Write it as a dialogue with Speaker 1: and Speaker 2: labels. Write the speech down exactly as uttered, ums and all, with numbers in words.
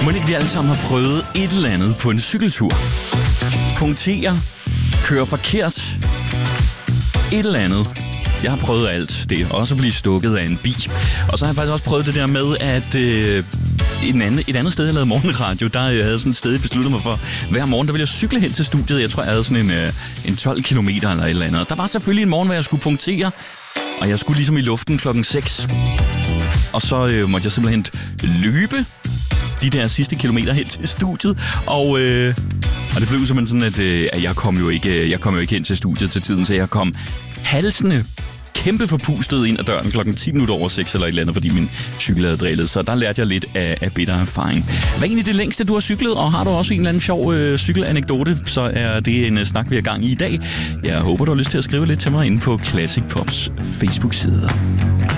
Speaker 1: Må ikke vi alle sammen har prøvet et eller andet på en cykeltur? Punktere, køre forkert, et eller andet. Jeg har prøvet alt det, også at blive stukket af en bi. Og så har jeg faktisk også prøvet det der med, at øh, en anden, et andet sted, jeg lavede morgenradio, der jeg havde sådan et sted, jeg besluttede mig for, hver morgen, der ville jeg cykle hen til studiet. Jeg tror, jeg havde sådan en, øh, en tolv kilometer eller et eller andet. Der var selvfølgelig en morgen, hvor jeg skulle punktere, og jeg skulle ligesom i luften klokken seks. Og så øh, måtte jeg simpelthen løbe de der sidste kilometer hen til studiet, og... Øh, Og det blev simpelthen sådan, at, øh, at jeg kom jo ikke, jeg kom jo ikke hen til studiet til tiden, så jeg kom halsende, kæmpe forpustet ind ad døren klokken ti minutter over seks eller et eller andet, fordi min cykel havde drillet. Så der lærte jeg lidt af, af bitter erfaring. Hvad er egentlig det længste, du har cyklet, og har du også en eller anden sjov øh, cykelanekdote, så er det en uh, snak, vi er gang i i dag. Jeg håber, du har lyst til at skrive lidt til mig inde på Classic Pops Facebook-side.